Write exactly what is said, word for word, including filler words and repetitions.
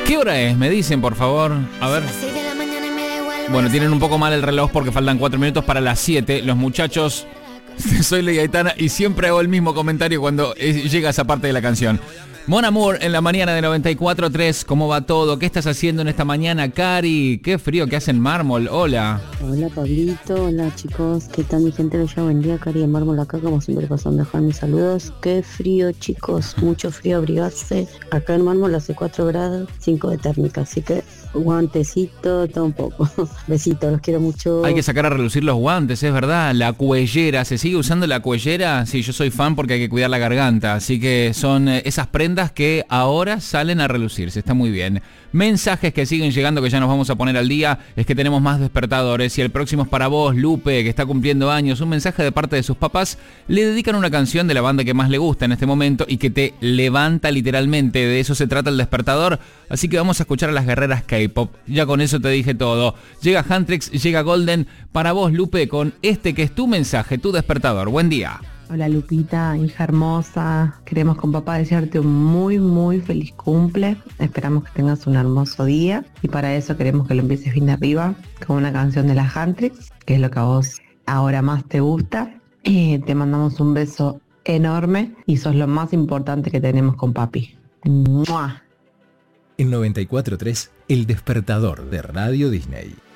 ¿Qué hora es? Me dicen, por favor. A ver. Bueno, tienen un poco mal el reloj porque faltan cuatro minutos para las siete. Los muchachos, soy Ley Aitana y siempre hago el mismo comentario cuando llega esa parte de la canción. Mon Amour en la mañana de noventa y cuatro tres. ¿Cómo va todo? ¿Qué estás haciendo en esta mañana, Cari? Qué frío que hace en Mármol. Hola. Hola, Pablito. Hola, chicos. ¿Qué tal, mi gente bella? Buen día, Cari de Mármol acá, como siempre pasando a dejar mis saludos. Qué frío, chicos. Mucho frío, abrigarse. Acá en Mármol hace cuatro grados, cinco de térmica, así que guantecito, todo un poco. Besitos, los quiero mucho. Hay que sacar a relucir los guantes, es verdad. La cuellera, ¿se sigue usando la cuellera? Sí, yo soy fan porque hay que cuidar la garganta. Así que son eh, esas prendas que ahora salen a relucirse. Está muy bien. Mensajes que siguen llegando, que ya nos vamos a poner al día. Es que tenemos más despertadores. Y el próximo es para vos, Lupe, que está cumpliendo años. Un mensaje de parte de sus papás. Le dedican una canción de la banda que más le gusta en este momento y que te levanta literalmente. De eso se trata el despertador. Así que vamos a escuchar a las guerreras K-pop. Ya con eso te dije todo. Llega Huntrix, llega Golden. Para vos, Lupe, con este que es tu mensaje, tu despertador. Buen día. Hola, Lupita, hija hermosa. Queremos con papá desearte un muy, muy feliz cumple. Esperamos que tengas un hermoso día. Y para eso queremos que lo empieces bien arriba con una canción de la Huntrix, que es lo que a vos ahora más te gusta. Eh, te mandamos un beso enorme y sos lo más importante que tenemos con papi. ¡Mua! En noventa y cuatro tres, el despertador de Radio Disney.